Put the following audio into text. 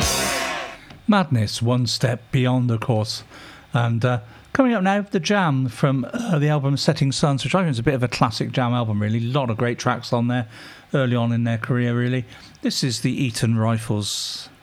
Madness, one step beyond, of course. And coming up now, The Jam from the album Setting Suns, which I think is a bit of a classic Jam album, really. A lot of great tracks on there, early on in their career, really. This is the Eton Rifles.